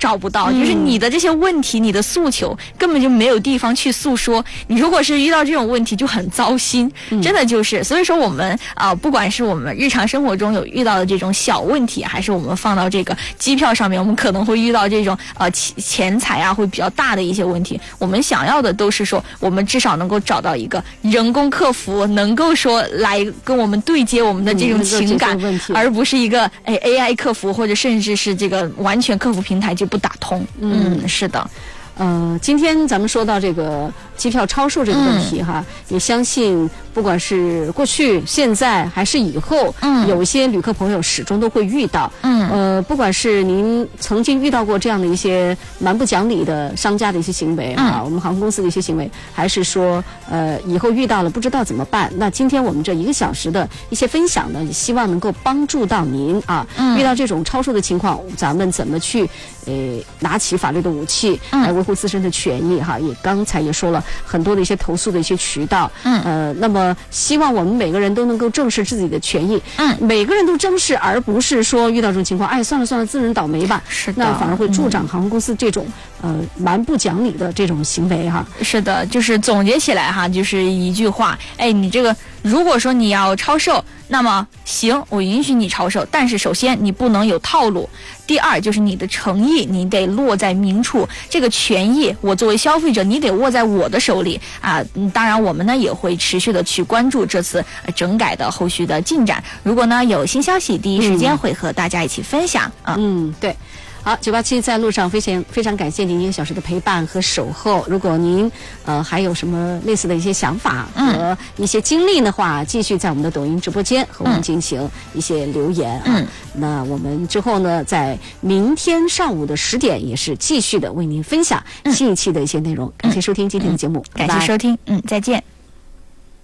找不到，就是你的这些问题、你的诉求根本就没有地方去诉说。你如果是遇到这种问题就很糟心，真的就是。所以说我们不管是我们日常生活中有遇到的这种小问题，还是我们放到这个机票上面，我们可能会遇到这种钱财啊会比较大的一些问题，我们想要的都是说我们至少能够找到一个人工客服，能够说来跟我们对接我们的这种情感，而不是一个AI 客服，或者甚至是这个完全客服平台就不打通。是的。 今天咱们说到这个机票超售这个问题哈，也相信不管是过去、现在还是以后，有一些旅客朋友始终都会遇到。不管是您曾经遇到过这样的一些蛮不讲理的商家的一些行为啊，我们航空公司的一些行为，还是说以后遇到了不知道怎么办，那今天我们这1个小时的一些分享呢，也希望能够帮助到您啊。遇到这种超售的情况，咱们怎么去拿起法律的武器来维护自身的权益哈？也刚才也说了很多的一些投诉的一些渠道。那么希望我们每个人都能够正视自己的权益。每个人都正视，而不是说遇到这种情况，哎，算了算了，自认倒霉吧。 是的， 那反而会助长航空公司这种蛮不讲理的这种行为哈。 是的，就是总结起来哈，就是一句话，你这个如果说你要超售，那么行，我允许你超售，但是首先你不能有套路。第二就是你的诚意，你得落在明处，这个权益我作为消费者，你得握在我的手里啊。当然我们呢也会持续的去关注这次整改的后续的进展。如果呢有新消息，第一时间会和大家一起分享啊。 对。好，987在路上非常感谢您1个小时的陪伴和守候。如果您还有什么类似的一些想法和一些经历的话，继续在我们的抖音直播间和我们进行一些留言啊。那我们之后呢，在明天上午的10点也是继续的为您分享新一期的一些内容。感谢收听今天的节目， 感谢收听，再见。